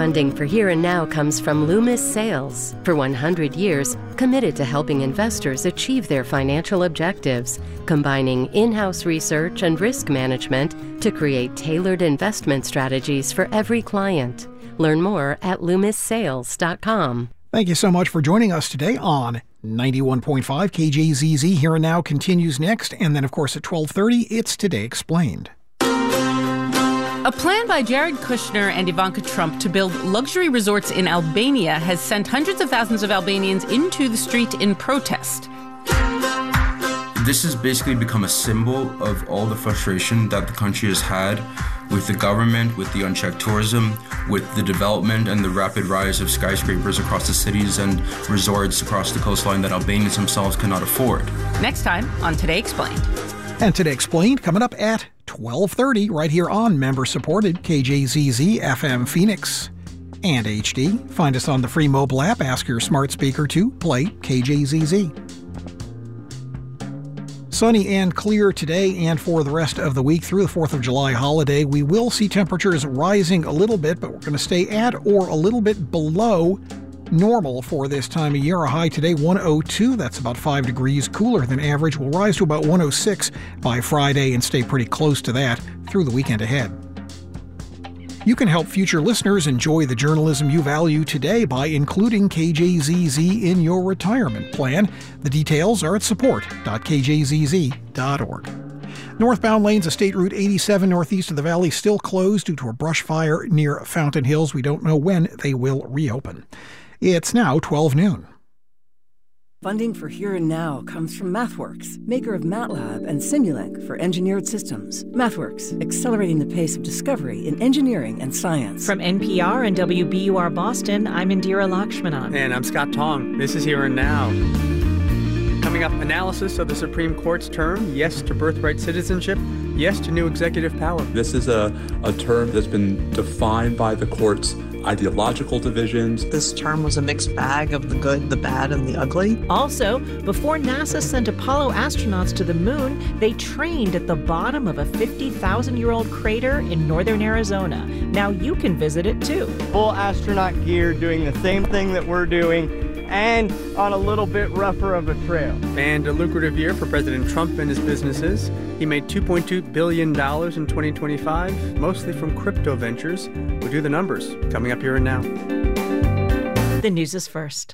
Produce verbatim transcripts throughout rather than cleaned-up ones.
Funding for Here and Now comes from Loomis Sales. For one hundred years, committed to helping investors achieve their financial objectives, combining in-house research and risk management to create tailored investment strategies for every client. Learn more at loomis sales dot com. Thank you so much for joining us today on ninety-one point five K J Z Z. Here and Now continues next, and then, of course, at twelve thirty, it's Today Explained. A plan by Jared Kushner and Ivanka Trump to build luxury resorts in Albania has sent hundreds of thousands of Albanians into the street in protest. This has basically become a symbol of all the frustration that the country has had with the government, with the unchecked tourism, with the development and the rapid rise of skyscrapers across the cities and resorts across the coastline that Albanians themselves cannot afford. Next time on Today Explained. And Today Explained coming up at twelve thirty right here on member-supported K J Z Z F M Phoenix and H D. Find us on the free mobile app. Ask your smart speaker to play K J Z Z. Sunny and clear today and for the rest of the week through the fourth of July holiday. We will see temperatures rising a little bit, but we're going to stay at or a little bit below normal for this time of year. A high today, one oh two. That's about five degrees cooler than average. We'll rise to about one oh six by Friday and stay pretty close to that through the weekend ahead. You can help future listeners enjoy the journalism you value today by including K J Z Z in your retirement plan. The details are at support dot k j z z dot org. Northbound lanes of State Route eighty-seven northeast of the valley still closed due to a brush fire near Fountain Hills. We don't know when they will reopen. It's now twelve noon. Funding for Here and Now comes from MathWorks, maker of MATLAB and Simulink for engineered systems. MathWorks, accelerating the pace of discovery in engineering and science. From N P R and W B U R Boston, I'm Indira Lakshmanan. And I'm Scott Tong. This is Here and Now. Coming up, analysis of the Supreme Court's term, yes to birthright citizenship, yes to new executive power. This is a, a term that's been defined by the court's ideological divisions. This term was a mixed bag of the good, the bad, and the ugly. Also, before NASA sent Apollo astronauts to the moon, they trained at the bottom of a fifty thousand year old crater in northern Arizona. Now you can visit it too. Full astronaut gear, doing the same thing that we're doing, and on a little bit rougher of a trail. And a lucrative year for President Trump and his businesses. He made two point two billion dollars in twenty twenty-five, mostly from crypto ventures. We'll do the numbers coming up Here and Now. The news is first.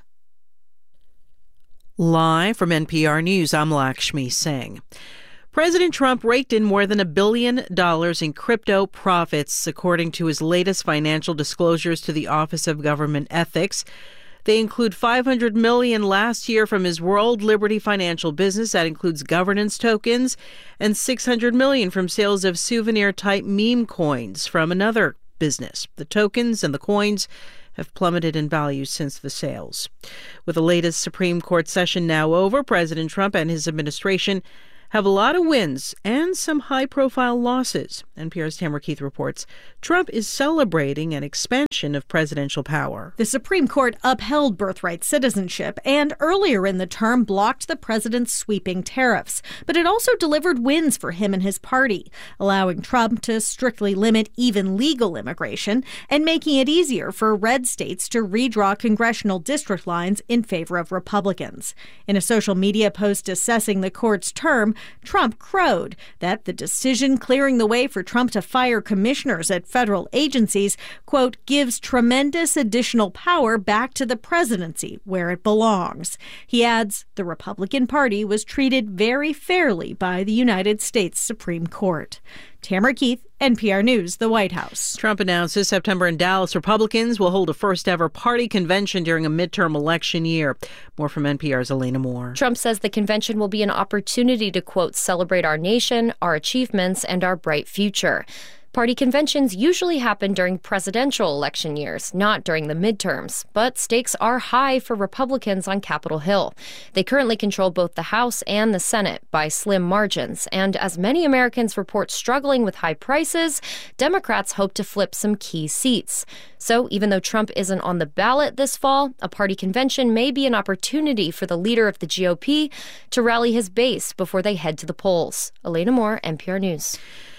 Live from N P R News, I'm Lakshmi Singh. President Trump raked in more than a billion dollars in crypto profits, according to his latest financial disclosures to the Office of Government Ethics. They include five hundred million dollars last year from his World Liberty financial business. That includes governance tokens, and six hundred million dollars from sales of souvenir-type meme coins from another business. The tokens and the coins have plummeted in value since the sales. With the latest Supreme Court session now over, President Trump and his administration have a lot of wins and some high-profile losses. N P R's Tamara Keith reports Trump is celebrating an expansion of presidential power. The Supreme Court upheld birthright citizenship and earlier in the term blocked the president's sweeping tariffs. But it also delivered wins for him and his party, allowing Trump to strictly limit even legal immigration and making it easier for red states to redraw congressional district lines in favor of Republicans. In a social media post assessing the court's term, Trump crowed that the decision clearing the way for Trump to fire commissioners at federal agencies, quote, gives tremendous additional power back to the presidency where it belongs. He adds the Republican Party was treated very fairly by the United States Supreme Court. Tamara Keith, N P R News, the White House. Trump announced this September in Dallas Republicans will hold a first-ever party convention during a midterm election year. More from N P R's Elena Moore. Trump says the convention will be an opportunity to, quote, celebrate our nation, our achievements, and our bright future. Party conventions usually happen during presidential election years, not during the midterms. But stakes are high for Republicans on Capitol Hill. They currently control both the House and the Senate by slim margins. And as many Americans report struggling with high prices, Democrats hope to flip some key seats. So even though Trump isn't on the ballot this fall, a party convention may be an opportunity for the leader of the G O P to rally his base before they head to the polls. Elena Moore, N P R News.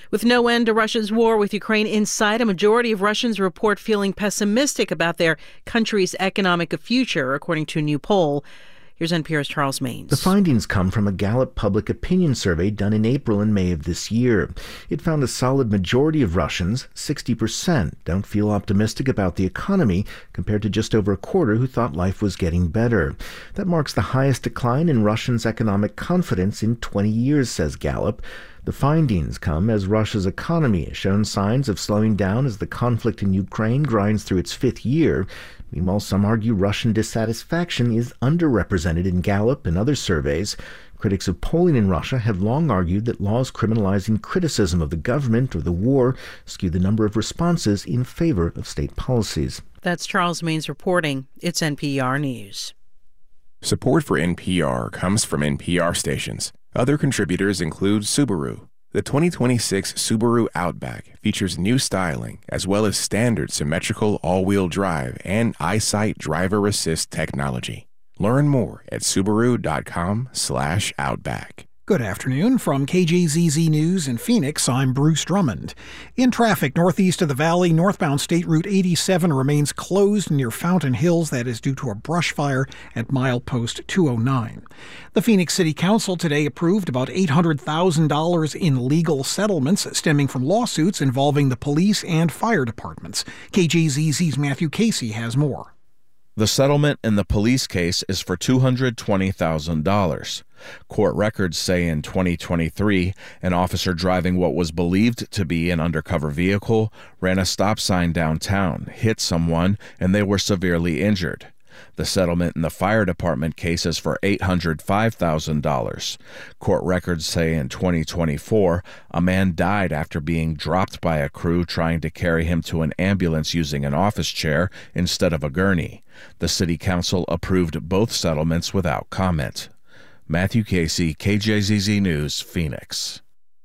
With no end to Russia's war with Ukraine in sight, a majority of Russians report feeling pessimistic about their country's economic future, according to a new poll. Here's N P R's Charles Maines. The findings come from a Gallup public opinion survey done in April and May of this year. It found a solid majority of Russians, sixty percent, don't feel optimistic about the economy, compared to just over a quarter who thought life was getting better. That marks the highest decline in Russians' economic confidence in twenty years, says Gallup. The findings come as Russia's economy has shown signs of slowing down as the conflict in Ukraine grinds through its fifth year. Meanwhile, some argue Russian dissatisfaction is underrepresented in Gallup and other surveys. Critics of polling in Russia have long argued that laws criminalizing criticism of the government or the war skew the number of responses in favor of state policies. That's Charles Maines reporting. It's N P R News. Support for N P R comes from N P R stations. Other contributors include Subaru. The twenty twenty-six Subaru Outback features new styling as well as standard symmetrical all-wheel drive and EyeSight driver assist technology. Learn more at Subaru.com slash Outback. Good afternoon. From K J Z Z News in Phoenix, I'm Bruce Drummond. In traffic northeast of the valley, northbound State Route eighty-seven remains closed near Fountain Hills. That is due to a brush fire at milepost two oh nine. The Phoenix City Council today approved about eight hundred thousand dollars in legal settlements stemming from lawsuits involving the police and fire departments. K J Z Z's Matthew Casey has more. The settlement in the police case is for two hundred twenty thousand dollars. Court records say in twenty twenty-three, an officer driving what was believed to be an undercover vehicle ran a stop sign downtown, hit someone, and they were severely injured. The settlement in the fire department case is for eight hundred five thousand dollars. Court records say in twenty twenty-four, a man died after being dropped by a crew trying to carry him to an ambulance using an office chair instead of a gurney. The city council approved both settlements without comment. Matthew Casey, K J Z Z News, Phoenix.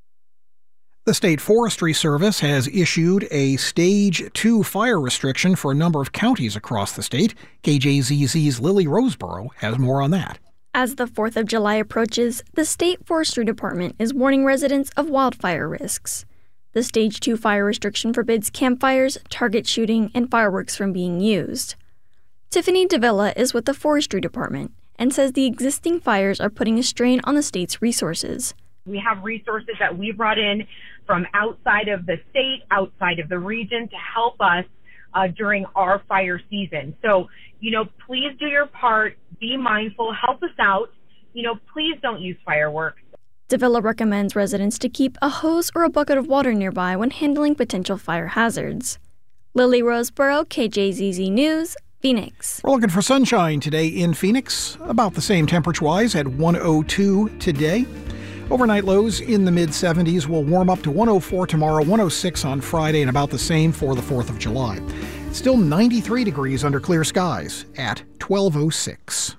The State Forestry Service has issued a Stage two fire restriction for a number of counties across the state. K J Z Z's Lily Roseborough has more on that. As the fourth of July approaches, the State Forestry Department is warning residents of wildfire risks. The Stage two fire restriction forbids campfires, target shooting, and fireworks from being used. Tiffany Davila is with the Forestry Department and says the existing fires are putting a strain on the state's resources. We have resources that we brought in from outside of the state, outside of the region to help us uh, during our fire season. So, you know, please do your part, be mindful, help us out. You know, please don't use fireworks. Davila recommends residents to keep a hose or a bucket of water nearby when handling potential fire hazards. Lily Roseborough, K J Z Z News, Phoenix. We're looking for sunshine today in Phoenix, about the same temperature-wise at one oh two today. Overnight lows in the mid seventies will warm up to one oh four tomorrow, one oh six on Friday, and about the same for the fourth of July. Still ninety-three degrees under clear skies at twelve oh six.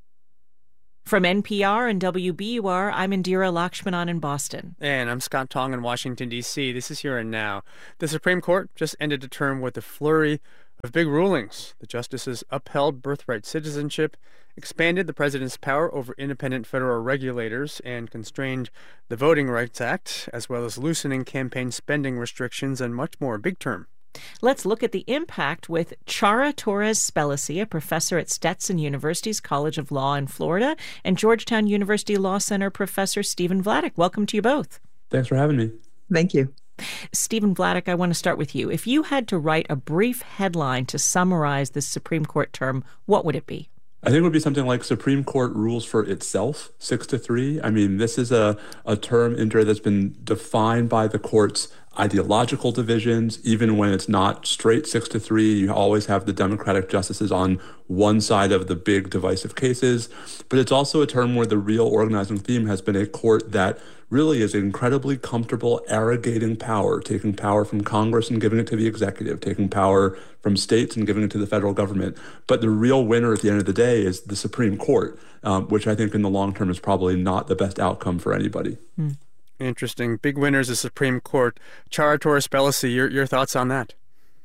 From N P R and W B U R, I'm Indira Lakshmanan in Boston. And I'm Scott Tong in Washington, D C This is Here and Now. The Supreme Court just ended a term with a flurry of big rulings. The justices upheld birthright citizenship, expanded the president's power over independent federal regulators, and constrained the Voting Rights Act, as well as loosening campaign spending restrictions and much more. Big term. Let's look at the impact with Chara Torres Spelisi, a professor at Stetson University's College of Law in Florida, and Georgetown University Law Center professor Stephen Vladeck. Welcome to you both. Thanks for having me. Thank you. Stephen Vladeck, I want to start with you. If you had to write a brief headline to summarize this Supreme Court term, what would it be? I think it would be something like Supreme Court rules for itself, six to three. I mean, this is a, a term, Indra, that's been defined by the court's ideological divisions. Even when it's not straight six to three, you always have the Democratic justices on one side of the big divisive cases. But it's also a term where the real organizing theme has been a court that really is incredibly comfortable arrogating power, taking power from Congress and giving it to the executive, taking power from states and giving it to the federal government. But the real winner at the end of the day is the Supreme Court, um, which I think in the long term is probably not the best outcome for anybody. Hmm. Interesting. Big winners, the Supreme Court. Chara Torres Spelisi, your, your thoughts on that?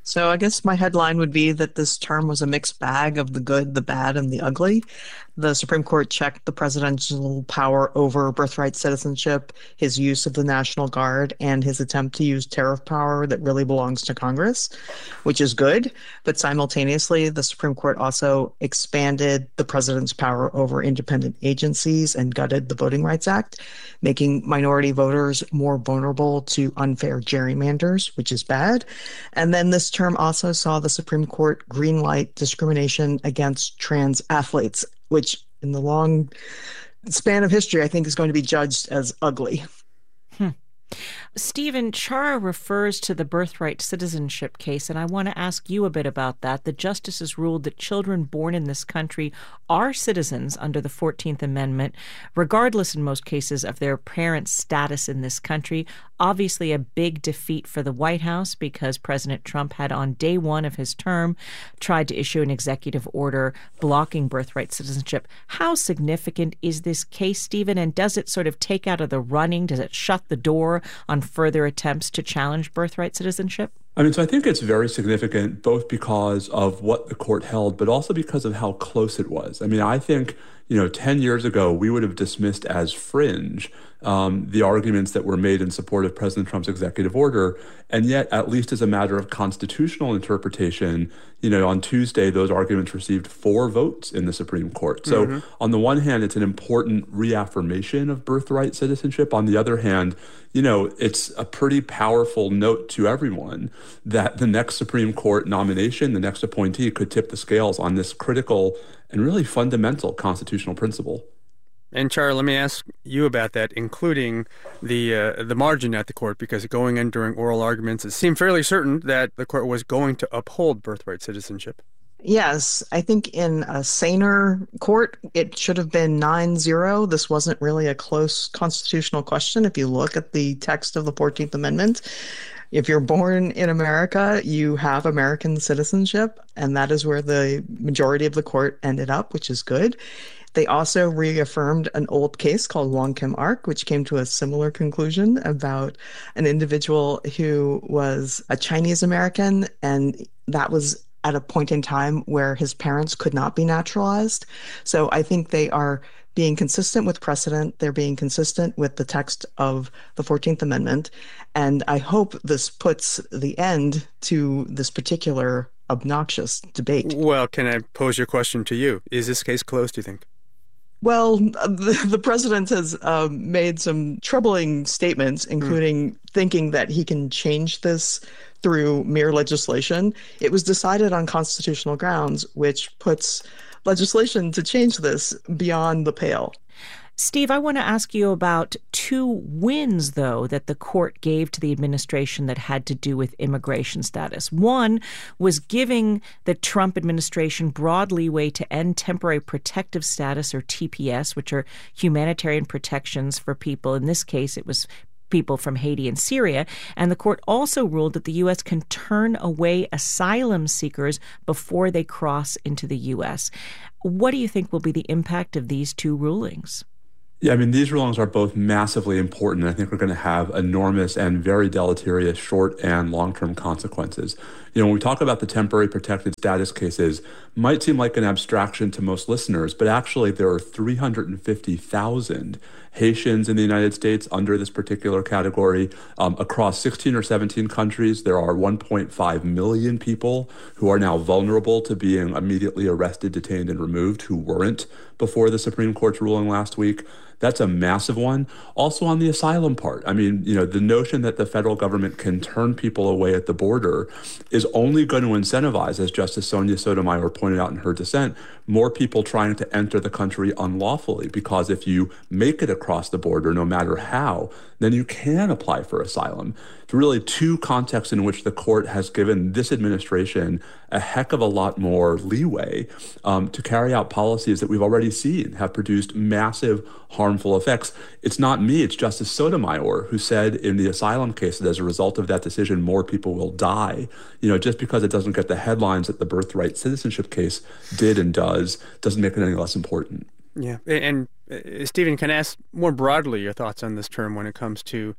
So I guess my headline would be that this term was a mixed bag of the good, the bad, and the ugly. The Supreme Court checked the presidential power over birthright citizenship, his use of the National Guard, and his attempt to use tariff power that really belongs to Congress, which is good. But simultaneously, the Supreme Court also expanded the president's power over independent agencies and gutted the Voting Rights Act, making minority voters more vulnerable to unfair gerrymanders, which is bad. And then this term also saw the Supreme Court greenlight discrimination against trans athletes, which in the long span of history, I think is going to be judged as ugly. Hmm. Stephen, Chara refers to the birthright citizenship case, and I want to ask you a bit about that. The justices ruled that children born in this country are citizens under the fourteenth Amendment, regardless in most cases of their parents' status in this country. Obviously a big defeat for the White House because President Trump had on day one of his term tried to issue an executive order blocking birthright citizenship. How significant is this case, Stephen, and does it sort of take out of the running? Does it shut the door on further attempts to challenge birthright citizenship? I mean, so I think it's very significant, both because of what the court held, but also because of how close it was. I mean, I think, you know, ten years ago, we would have dismissed as fringe um, the arguments that were made in support of President Trump's executive order. And yet, at least as a matter of constitutional interpretation, you know, on Tuesday, those arguments received four votes in the Supreme Court. So mm-hmm. on the one hand, it's an important reaffirmation of birthright citizenship. On the other hand, you know, it's a pretty powerful note to everyone that the next Supreme Court nomination, the next appointee, could tip the scales on this critical and really fundamental constitutional principle. And Chara, let me ask you about that, including the uh, the margin at the court, because going in during oral arguments, it seemed fairly certain that the court was going to uphold birthright citizenship. Yes, I think in a saner court, it should have been nine zero. This wasn't really a close constitutional question. If you look at the text of the fourteenth Amendment, if you're born in America, you have American citizenship, and that is where the majority of the court ended up, which is good. They also reaffirmed an old case called Wong Kim Ark, which came to a similar conclusion about an individual who was a Chinese American, and that was at a point in time where his parents could not be naturalized. So I think they are being consistent with precedent. They're being consistent with the text of the fourteenth Amendment. And I hope this puts the end to this particular obnoxious debate. Well, can I pose your question to you? Is this case closed, do you think? Well, the, the president has um, made some troubling statements, including mm. thinking that he can change this through mere legislation. It was decided on constitutional grounds, which puts legislation to change this beyond the pale. Steve, I want to ask you about two wins, though, that the court gave to the administration that had to do with immigration status. One was giving the Trump administration broad leeway to end temporary protective status, or T P S, which are humanitarian protections for people. In this case, it was people from Haiti and Syria. And the court also ruled that the U S can turn away asylum seekers before they cross into the U S. What do you think will be the impact of these two rulings? Yeah, I mean, these rulings are both massively important. I think we're going to have enormous and very deleterious short and long-term consequences. You know, when we talk about the temporary protected status cases, might seem like an abstraction to most listeners, but actually there are three hundred fifty thousand Haitians in the United States under this particular category. Um, across sixteen or seventeen countries, there are one point five million people who are now vulnerable to being immediately arrested, detained, and removed who weren't before the Supreme Court's ruling last week. That's a massive one. Also on the asylum part, I mean, you know, the notion that the federal government can turn people away at the border is only going to incentivize, as Justice Sonia Sotomayor pointed out in her dissent, more people trying to enter the country unlawfully. Because if you make it across the border, no matter how, then you can apply for asylum. It's really two contexts in which the court has given this administration a heck of a lot more leeway um, to carry out policies that we've already seen have produced massive harmful effects. It's not me, it's Justice Sotomayor who said in the asylum case that as a result of that decision, more people will die. You know, just because it doesn't get the headlines that the birthright citizenship case did and does, doesn't make it any less important. Yeah, and uh, Stephen, can I ask more broadly your thoughts on this term when it comes to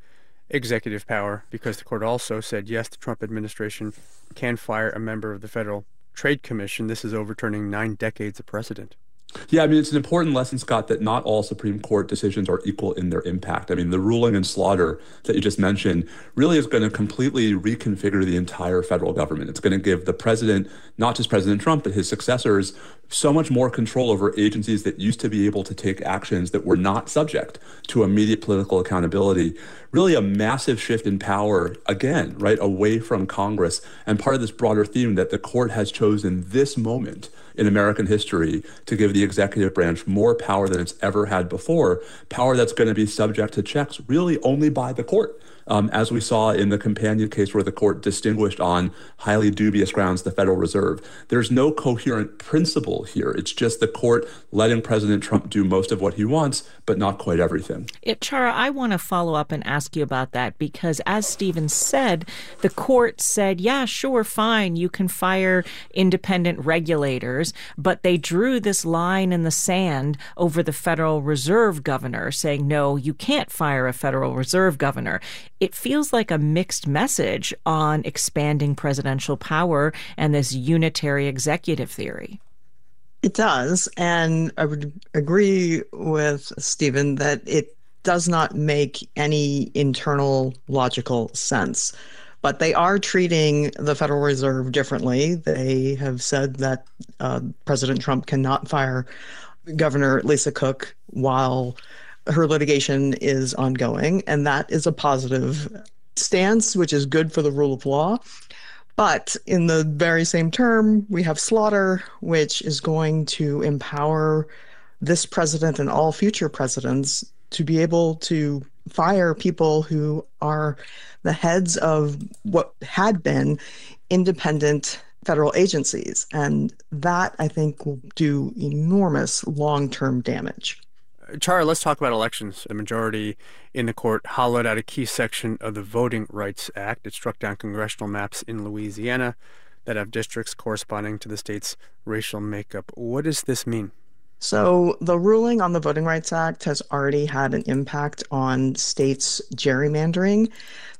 executive power, because the court also said, yes, the Trump administration can fire a member of the Federal Trade Commission. This is overturning nine decades of precedent. Yeah, I mean, it's an important lesson, Scott, that not all Supreme Court decisions are equal in their impact. I mean, the ruling in Slaughter that you just mentioned really is going to completely reconfigure the entire federal government. It's going to give the president, not just President Trump, but his successors, so much more control over agencies that used to be able to take actions that were not subject to immediate political accountability. Really a massive shift in power, again, right, away from Congress, and part of this broader theme that the court has chosen this moment in American history to give the executive branch more power than it's ever had before, power that's going to be subject to checks really only by the court. Um, as we saw in the companion case where the court distinguished on highly dubious grounds the Federal Reserve. There's no coherent principle here. It's just the court letting President Trump do most of what he wants, but not quite everything. It, Chara, I want to follow up and ask you about that because, as Stephen said, the court said, yeah, sure, fine, you can fire independent regulators, but they drew this line in the sand over the Federal Reserve governor, saying, no, you can't fire a Federal Reserve governor. It feels like a mixed message on expanding presidential power and this unitary executive theory. It does. And I would agree with Stephen that it does not make any internal logical sense. But they are treating the Federal Reserve differently. They have said that uh, President Trump cannot fire Governor Lisa Cook while her litigation is ongoing, and that is a positive stance, which is good for the rule of law. But in the very same term, we have Slaughter, which is going to empower this president and all future presidents to be able to fire people who are the heads of what had been independent federal agencies. And that, I think, will do enormous long-term damage. Chara, let's talk about elections. A majority in the court hollowed out a key section of the Voting Rights Act. It struck down congressional maps in Louisiana that have districts corresponding to the state's racial makeup. What does this mean? So the ruling on the Voting Rights Act has already had an impact on states' gerrymandering.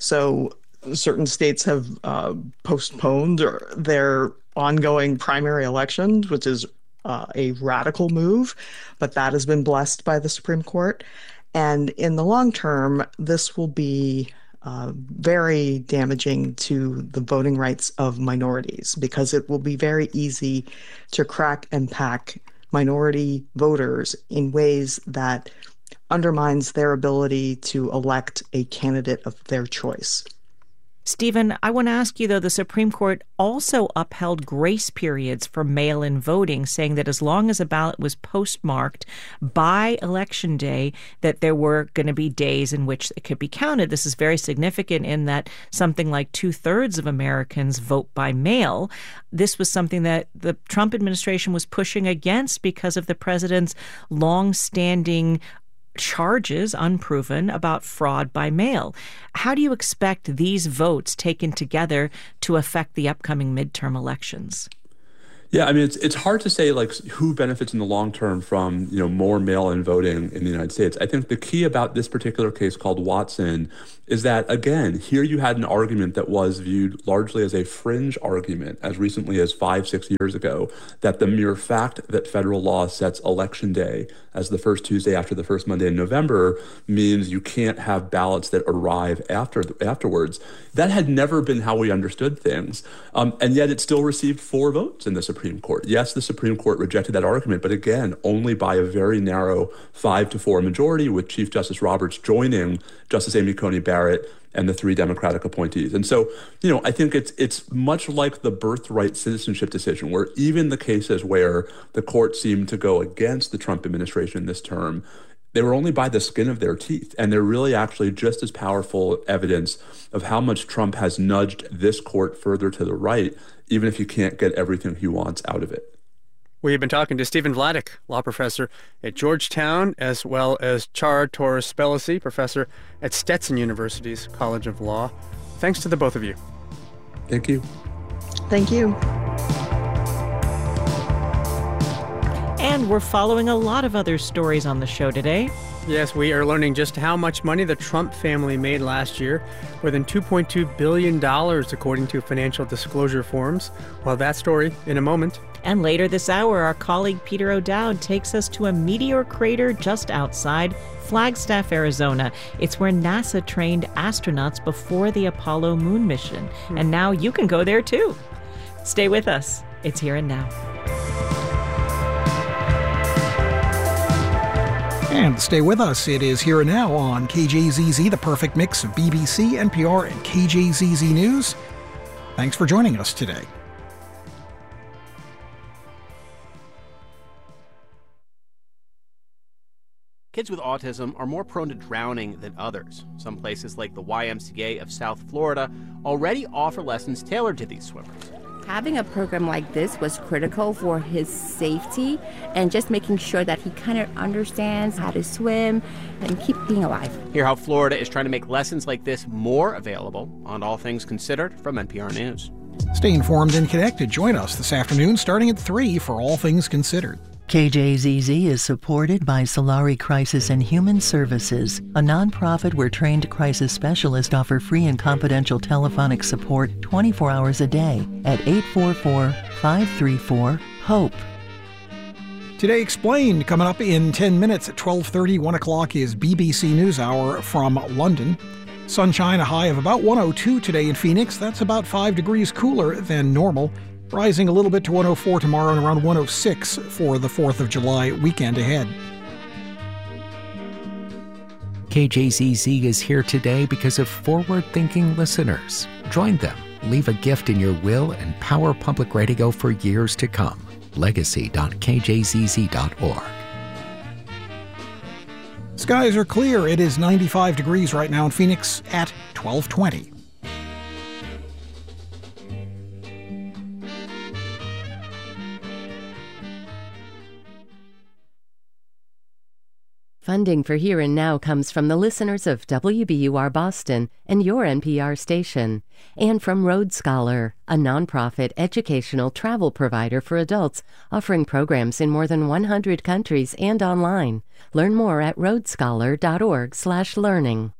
So certain states have uh, postponed their ongoing primary elections, which is Uh, a radical move, but that has been blessed by the Supreme Court. And in the long term, this will be uh, very damaging to the voting rights of minorities because it will be very easy to crack and pack minority voters in ways that undermines their ability to elect a candidate of their choice. Stephen, I want to ask you, though, the Supreme Court also upheld grace periods for mail-in voting, saying that as long as a ballot was postmarked by Election Day, that there were going to be days in which it could be counted. This is very significant in that something like two-thirds of Americans vote by mail. This was something that the Trump administration was pushing against because of the president's long-standing charges, unproven, about fraud by mail. How do you expect these votes taken together to affect the upcoming midterm elections? Yeah, I mean, it's it's hard to say like who benefits in the long term from, you know, more mail-in voting in the United States. I think the key about this particular case called Watson is that, again, here you had an argument that was viewed largely as a fringe argument as recently as five, six years ago, that the mere fact that federal law sets Election Day as the first Tuesday after the first Monday in November means you can't have ballots that arrive after afterwards. That had never been how we understood things. Um, and yet it still received four votes in the Supreme Court. Yes, the Supreme Court rejected that argument, but again, only by a very narrow five to four majority, with Chief Justice Roberts joining Justice Amy Coney Barrett and the three Democratic appointees. And so, you know, I think it's it's much like the birthright citizenship decision, where even the cases where the court seemed to go against the Trump administration this term, they were only by the skin of their teeth. And they're really actually just as powerful evidence of how much Trump has nudged this court further to the right, even if he can't get everything he wants out of it. We've been talking to Stephen Vladeck, law professor at Georgetown, as well as Chara Torres-Pelosi, professor at Stetson University's College of Law. Thanks to the both of you. Thank you. Thank you. And we're following a lot of other stories on the show today. Yes, we are learning just how much money the Trump family made last year, more than two point two billion dollars according to financial disclosure forms. Well, that story in a moment. And later this hour, our colleague Peter O'Dowd takes us to a meteor crater just outside Flagstaff, Arizona. It's where NASA trained astronauts before the Apollo moon mission. Hmm. And now you can go there too. Stay with us. It's Here and Now. And stay with us. It is Here and Now on K J Z Z, the perfect mix of B B C, N P R, and K J Z Z News. Thanks for joining us today. Kids with autism are more prone to drowning than others. Some places like the Y M C A of South Florida already offer lessons tailored to these swimmers. Having a program like this was critical for his safety and just making sure that he kind of understands how to swim and keep being alive. Hear how Florida is trying to make lessons like this more available on All Things Considered from N P R News. Stay informed and connected. Join us this afternoon starting at three for All Things Considered. K J Z Z is supported by Solari Crisis and Human Services, a nonprofit where trained crisis specialists offer free and confidential telephonic support twenty-four hours a day at eight four four, five three four, HOPE. Today Explained, coming up in ten minutes at twelve thirty, one o'clock is B B C NewsHour from London. Sunshine, a high of about one oh two today in Phoenix. That's about five degrees cooler than normal. Rising a little bit to one oh four tomorrow and around one oh six for the fourth of July weekend ahead. K J Z Z is here today because of forward-thinking listeners. Join them. Leave a gift in your will and power public radio for years to come. legacy dot k j z z dot org. Skies are clear. It is ninety-five degrees right now in Phoenix at twelve twenty. Funding for Here and Now comes from the listeners of W B U R Boston and your N P R station, and from Road Scholar, a nonprofit educational travel provider for adults offering programs in more than one hundred countries and online. Learn more at road scholar dot org slash learning.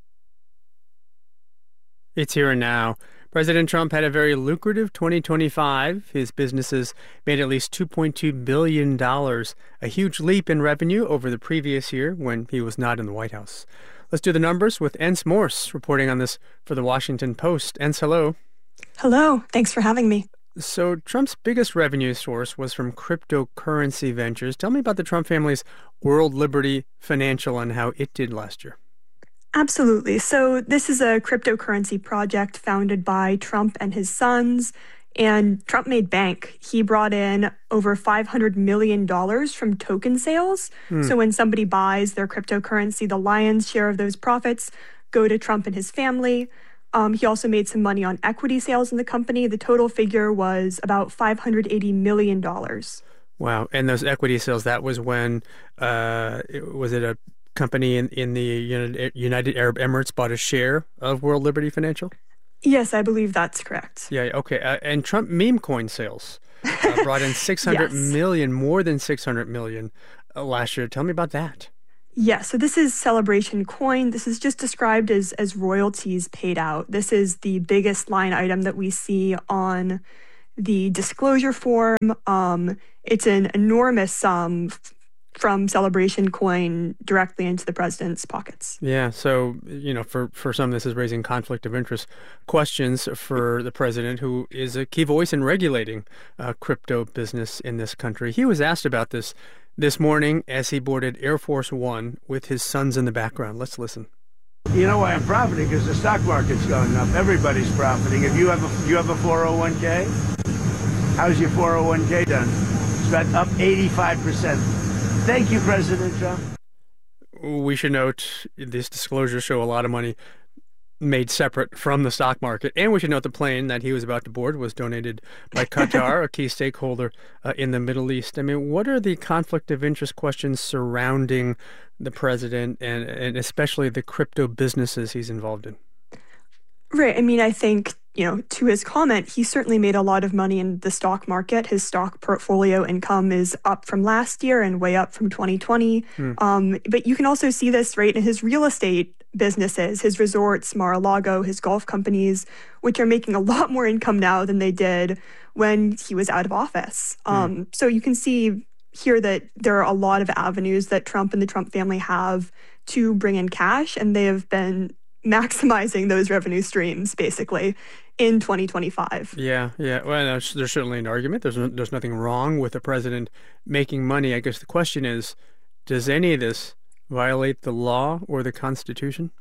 It's Here and Now. President Trump had a very lucrative twenty twenty-five. His businesses made at least two point two billion dollars, a huge leap in revenue over the previous year when he was not in the White House. Let's do the numbers with Ence Morse reporting on this for the Washington Post. Ence, hello. Hello. Thanks for having me. So Trump's biggest revenue source was from cryptocurrency ventures. Tell me about the Trump family's World Liberty Financial and how it did last year. Absolutely. So this is a cryptocurrency project founded by Trump and his sons, and Trump made bank. He brought in over five hundred million dollars from token sales. Hmm. So when somebody buys their cryptocurrency, the lion's share of those profits go to Trump and his family. Um, he also made some money on equity sales in the company. The total figure was about five hundred eighty million dollars. Wow. And those equity sales, that was when, uh, was it a company in, in the United Arab Emirates bought a share of World Liberty Financial? Yes, I believe that's correct. Yeah, okay. Uh, and Trump meme coin sales uh, brought in six hundred yes. million, more than six hundred million uh, last year. Tell me about that. Yeah, so this is Celebration Coin. This is just described as, as royalties paid out. This is the biggest line item that we see on the disclosure form. Um, it's an enormous sum from Celebration Coin directly into the president's pockets. Yeah, so, you know, for, for some, this is raising conflict of interest questions for the president, who is a key voice in regulating uh, crypto business in this country. He was asked about this this morning as he boarded Air Force One with his sons in the background. Let's listen. You know why I'm profiting? Because the stock market's going up. Everybody's profiting. If you have a, you have a four oh one k, how's your four oh one k done? It's about up eighty-five percent. Thank you, President Trump. We should note these disclosures show a lot of money made separate from the stock market. And we should note the plane that he was about to board was donated by Qatar, a key stakeholder uh, in the Middle East. I mean, what are the conflict of interest questions surrounding the president and, and especially the crypto businesses he's involved in? Right. I mean, I think you know, to his comment, he certainly made a lot of money in the stock market. His stock portfolio income is up from last year and way up from twenty twenty. Hmm. Um, but you can also see this, right, in his real estate businesses, his resorts, Mar-a-Lago, his golf companies, which are making a lot more income now than they did when he was out of office. Hmm. Um, so you can see here that there are a lot of avenues that Trump and the Trump family have to bring in cash, and they have been maximizing those revenue streams, basically, in twenty twenty-five. Yeah, yeah. Well, there's, there's certainly an argument. There's no, there's nothing wrong with the president making money. I guess the question is, does any of this violate the law or the Constitution?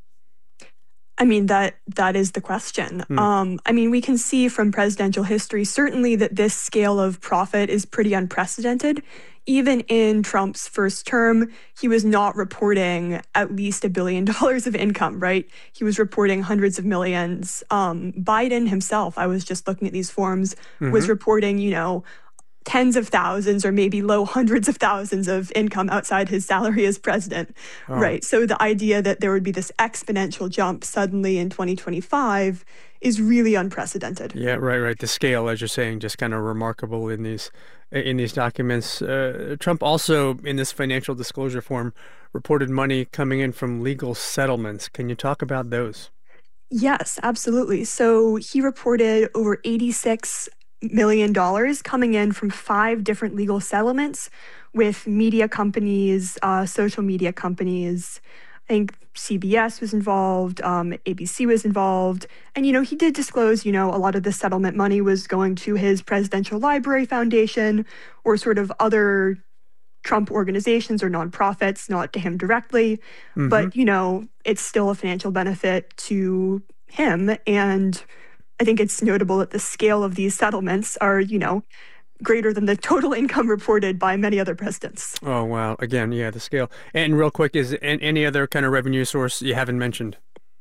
I mean, that that is the question. Hmm. Um, I mean, we can see from presidential history, certainly, that this scale of profit is pretty unprecedented. Even in Trump's first term, he was not reporting at least a billion dollars of income, right? He was reporting hundreds of millions. Um, Biden himself, I was just looking at these forms, mm-hmm. was reporting, you know, tens of thousands or maybe low hundreds of thousands of income outside his salary as president, oh. right? So the idea that there would be this exponential jump suddenly in twenty twenty-five is really unprecedented. Yeah, right, right. The scale, as you're saying, just kind of remarkable in these in these documents. Uh, Trump also, in this financial disclosure form, reported money coming in from legal settlements. Can you talk about those? Yes, absolutely. So he reported over eighty-six million dollars coming in from five different legal settlements with media companies, uh, social media companies. I think C B S was involved, um, A B C was involved. And, you know, he did disclose, you know, a lot of the settlement money was going to his Presidential Library Foundation or sort of other Trump organizations or nonprofits, not to him directly. Mm-hmm. But, you know, it's still a financial benefit to him. And I think it's notable that the scale of these settlements are, you know, greater than the total income reported by many other presidents. Oh, wow. Again, yeah, the scale. And real quick, is any other kind of revenue source you haven't mentioned?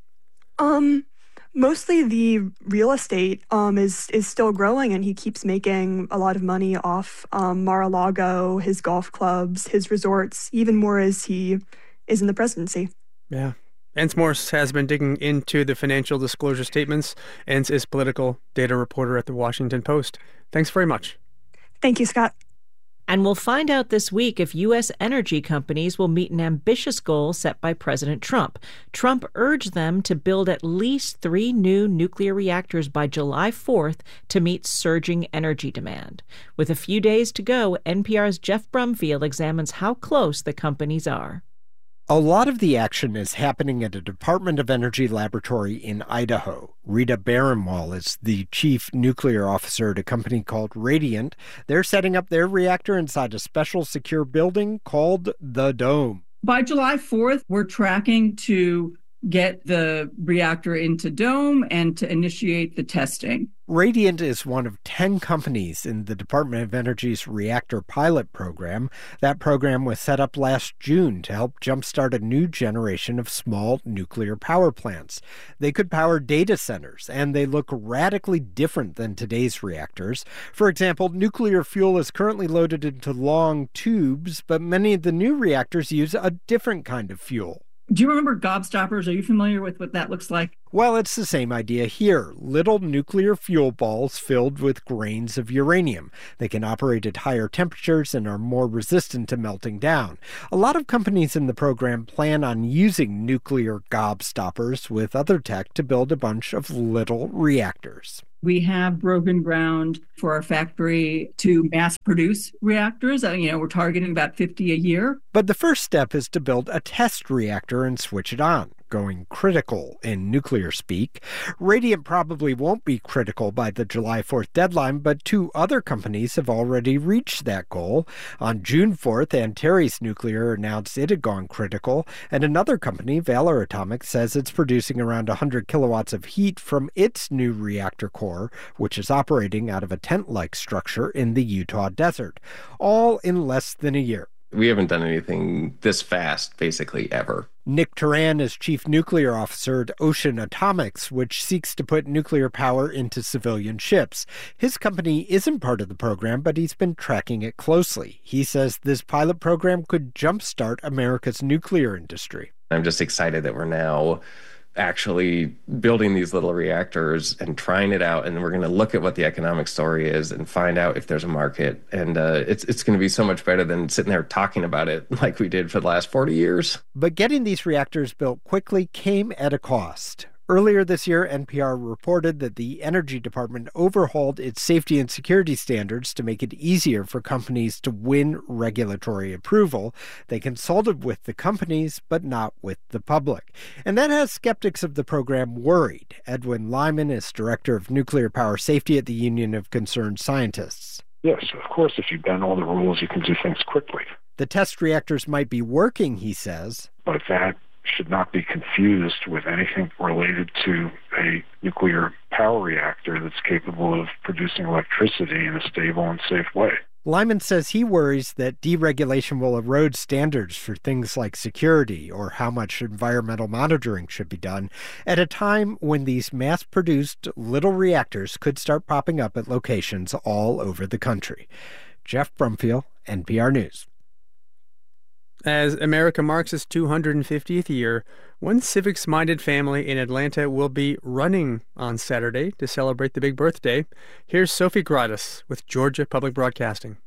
Um, mostly the real estate um, is, is still growing, and he keeps making a lot of money off um, Mar-a-Lago, his golf clubs, his resorts, even more as he is in the presidency. Yeah. Ence Morse has been digging into the financial disclosure statements. Ence is political data reporter at The Washington Post. Thanks very much. Thank you, Scott. And we'll find out this week if U S energy companies will meet an ambitious goal set by President Trump. Trump urged them to build at least three new nuclear reactors by July fourth to meet surging energy demand. With a few days to go, N P R's Jeff Brumfield examines how close the companies are. A lot of the action is happening at a Department of Energy laboratory in Idaho. Rita Barenwal is the chief nuclear officer at a company called Radiant. They're setting up their reactor inside a special secure building called the Dome. By July fourth, we're tracking to get the reactor into Dome and to initiate the testing. Radiant is one of ten companies in the Department of Energy's reactor pilot program. That program was set up last June to help jumpstart a new generation of small nuclear power plants. They could power data centers, and they look radically different than today's reactors. For example, nuclear fuel is currently loaded into long tubes, but many of the new reactors use a different kind of fuel. Do you remember gobstoppers? Are you familiar with what that looks like? Well, it's the same idea here. Little nuclear fuel balls filled with grains of uranium. They can operate at higher temperatures and are more resistant to melting down. A lot of companies in the program plan on using nuclear gobstoppers with other tech to build a bunch of little reactors. We have broken ground for our factory to mass produce reactors. You know, we're targeting about fifty a year. But the first step is to build a test reactor and switch it on, going critical in nuclear speak. Radiant probably won't be critical by the July fourth deadline, but two other companies have already reached that goal. On June fourth, Antares Nuclear announced it had gone critical, and another company, Valor Atomics, says it's producing around one hundred kilowatts of heat from its new reactor core, which is operating out of a tent-like structure in the Utah desert, all in less than a year. We haven't done anything this fast, basically, ever. Nick Turan is chief nuclear officer at Ocean Atomics, which seeks to put nuclear power into civilian ships. His company isn't part of the program, but he's been tracking it closely. He says this pilot program could jumpstart America's nuclear industry. I'm just excited that we're now actually building these little reactors and trying it out, and we're going to look at what the economic story is and find out if there's a market. And uh, it's it's going to be so much better than sitting there talking about it like we did for the last forty years. But getting these reactors built quickly came at a cost. Earlier this year, N P R reported that the Energy Department overhauled its safety and security standards to make it easier for companies to win regulatory approval. They consulted with the companies, but not with the public. And that has skeptics of the program worried. Edwin Lyman is director of nuclear power safety at the Union of Concerned Scientists. Yes, of course, if you bend all the rules, you can do things quickly. The test reactors might be working, he says. But that should not be confused with anything related to a nuclear power reactor that's capable of producing electricity in a stable and safe way. Lyman says he worries that deregulation will erode standards for things like security or how much environmental monitoring should be done at a time when these mass-produced little reactors could start popping up at locations all over the country. Jeff Brumfield, N P R News. As America marks its two hundred fiftieth year, one civics-minded family in Atlanta will be running on Saturday to celebrate the big birthday. Here's Sophie Gratis with Georgia Public Broadcasting.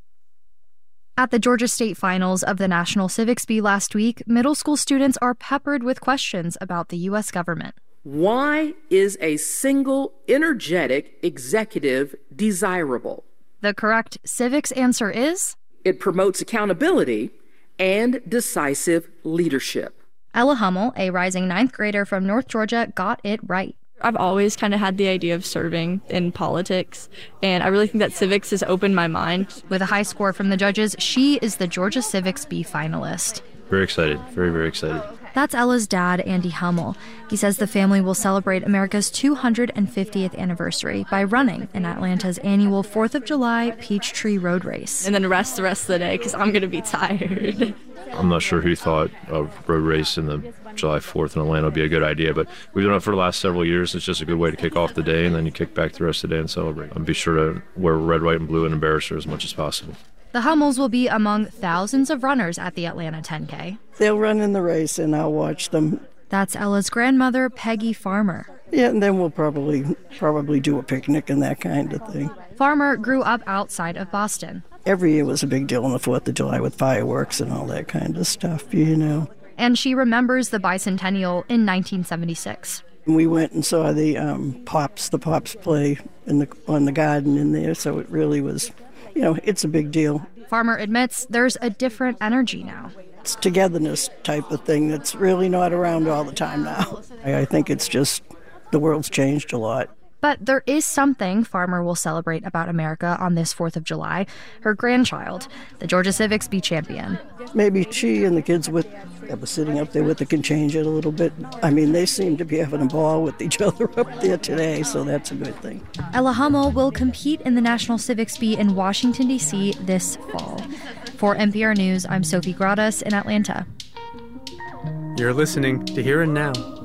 At the Georgia State Finals of the National Civics Bee last week, middle school students are peppered with questions about the U S government. Why is a single, energetic executive desirable? The correct civics answer is? It promotes accountability and decisive leadership. Ella Hummel, a rising ninth grader from North Georgia, got it right. I've always kind of had the idea of serving in politics, and I really think that civics has opened my mind. With a high score from the judges, she is the Georgia Civics Bee finalist. Very excited, very, very excited. That's Ella's dad, Andy Hummel. He says the family will celebrate America's two hundred fiftieth anniversary by running in Atlanta's annual fourth of July Peachtree Road Race. And then rest the rest of the day because I'm going to be tired. I'm not sure who thought a road race in the July fourth in Atlanta would be a good idea, but we've done it for the last several years. It's just a good way to kick off the day, and then you kick back the rest of the day and celebrate. And be sure to wear red, white, and blue and embarrass her as much as possible. The Hummels will be among thousands of runners at the Atlanta ten K. They'll run in the race, and I'll watch them. That's Ella's grandmother, Peggy Farmer. Yeah, and then we'll probably probably do a picnic and that kind of thing. Farmer grew up outside of Boston. Every year was a big deal on the fourth of July with fireworks and all that kind of stuff, you know. And she remembers the bicentennial in nineteen seventy-six. We went and saw the um, Pops, the Pops play in the on the garden in there, so it really was, you know, it's a big deal. Farmer admits there's a different energy now. It's togetherness type of thing that's really not around all the time now. I think it's just the world's changed a lot. But there is something Farmer will celebrate about America on this fourth of July. Her grandchild, the Georgia Civics Bee champion. Maybe she and the kids with that was sitting up there with it can change it a little bit. I mean, they seem to be having a ball with each other up there today, so that's a good thing. Ella Hummel will compete in the National Civics Bee in Washington, D C this fall. For N P R News, I'm Sophie Gratis in Atlanta. You're listening to Here and Now.